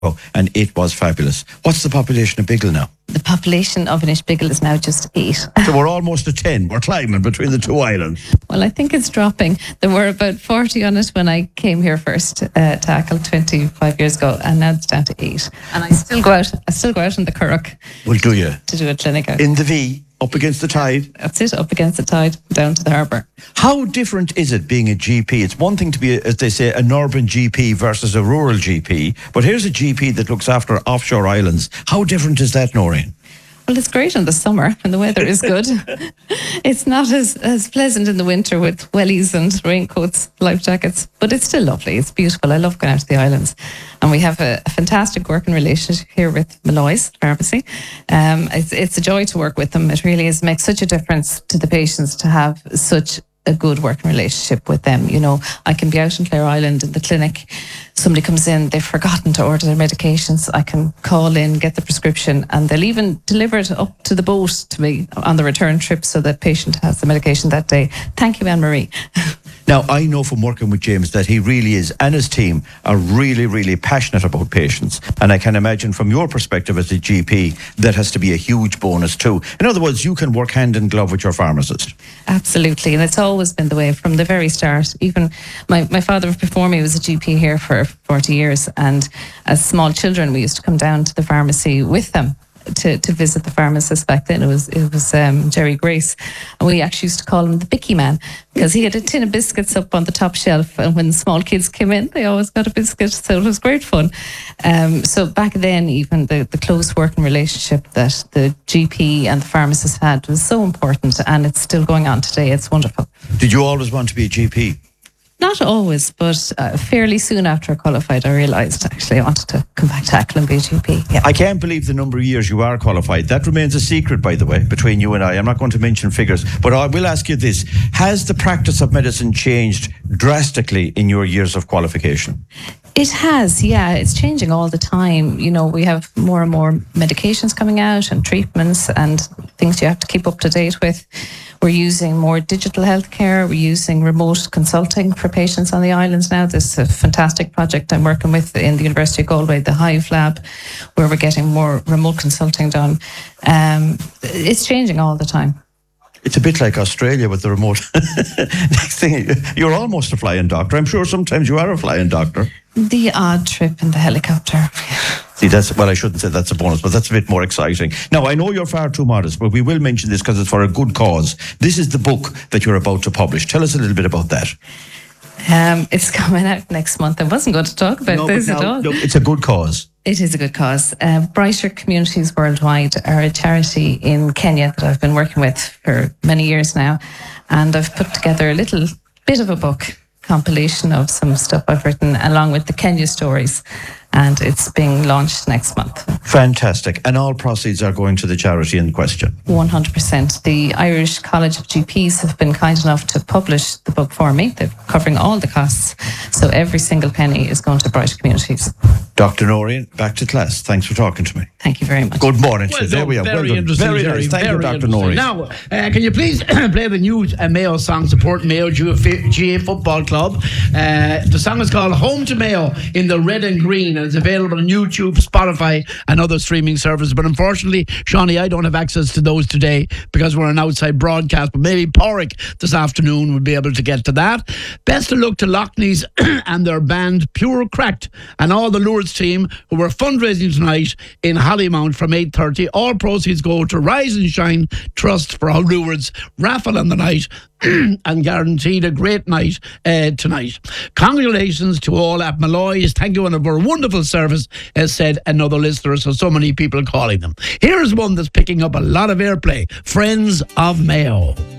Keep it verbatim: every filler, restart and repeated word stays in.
and it was fabulous. What's the population of Biggle now? The population of Inishbiggle is now just eight. So we're almost at ten. We're climbing between the two islands. Well, I think it's dropping. There were about forty on it when I came here first uh, to Achill twenty-five years ago, and now it's down to eight. And I still go out. I still go out in the Curragh. Well, do you? To do a clinic out. In the V, up against the tide? That's it, up against the tide, down to the harbour. How different is it being a G P? It's one thing to be, as they say, an urban G P versus a rural G P, but here's a G P that looks after offshore islands. How different is that, Noreen? Well, it's great in the summer when the weather is good. It's not as, as pleasant in the winter with wellies and raincoats, life jackets, but it's still lovely. It's beautiful. I love going out to the islands. And we have a, a fantastic working relationship here with Malloy's Pharmacy. Um, it's, it's a joy to work with them. It really is, makes such a difference to the patients to have such a good working relationship with them. You know, I can be out in Clare Island in the clinic, somebody comes in, they've forgotten to order their medications, I can call in, get the prescription, and they'll even deliver it up to the boat to me on the return trip so that patient has the medication that day. Thank you, Anne-Marie. Now, I know from working with James that he really is, and his team are really, really passionate about patients. And I can imagine from your perspective as a G P, that has to be a huge bonus too. In other words, you can work hand in glove with your pharmacist. Absolutely. And it's always been the way from the very start. Even my, my father before me was a G P here for forty years. And as small children, we used to come down to the pharmacy with them. To, to visit the pharmacist back then. It was it was um, Jerry Grace, and we actually used to call him the Bicky Man because he had a tin of biscuits up on the top shelf, and when small kids came in, they always got a biscuit, so it was great fun. Um, so back then, even the, the close working relationship that the G P and the pharmacist had was so important, and it's still going on today. It's wonderful. Did you always want to be a G P? Not always, but uh, fairly soon after I qualified, I realised actually I wanted to come back to Achill and be a G P. Yeah. I can't believe the number of years you are qualified. That remains a secret, by the way, between you and I. I'm not going to mention figures, but I will ask you this. Has the practice of medicine changed drastically in your years of qualification? It has, yeah. It's changing all the time. You know, we have more and more medications coming out and treatments and things you have to keep up to date with. We're using more digital healthcare. We're using remote consulting for patients on the islands now. This is a fantastic project I'm working with in the University of Galway, the Hive Lab, where we're getting more remote consulting done. Um, it's changing all the time. It's a bit like Australia with the remote. Next thing, you're almost a flying doctor. I'm sure sometimes you are a flying doctor. The odd trip in the helicopter. See, that's, well, I shouldn't say that's a bonus, but that's a bit more exciting. Now, I know you're far too modest, but we will mention this because it's for a good cause. This is the book that you're about to publish. Tell us a little bit about that. Um, it's coming out next month. I wasn't going to talk about no, this now, at all. No, it's a good cause. It is a good cause. Uh, Brighter Communities Worldwide are a charity in Kenya that I've been working with for many years now. And I've put together a little bit of a book compilation of some stuff I've written along with the Kenya stories. And it's being launched next month. Fantastic. And all proceeds are going to the charity in question? one hundred percent. The Irish College of G Ps have been kind enough to publish the book for me. They're covering all the costs. So every single penny is going to Brighter Communities. Doctor Noreen, back to class. Thanks for talking to me. Thank you very much. Good morning. Well, there we are. Very well interesting. Very Jerry, nice. Thank very you, Doctor Noreen. Now, uh, can you please play the new uh, Mayo song, Support Mayo G A Football Club? Uh, the song is called Home to Mayo in the Red and Green, and it's available on YouTube, Spotify, and other streaming services. But unfortunately, Shawnee, I don't have access to those today because we're an outside broadcast. But maybe Porrick this afternoon would be able to get to that. Best of luck to Lockneys and their band Pure Cracked and all the Lourdes team who were fundraising tonight in Hollymount from eight thirty. All proceeds go to Rise and Shine Trust for our Lourdes raffle on the night and guaranteed a great night uh, tonight. Congratulations to all at Malloy's. Thank you for a wonderful service, as said another listener, so so many people calling them. Here's one that's picking up a lot of airplay. Friends of Mayo.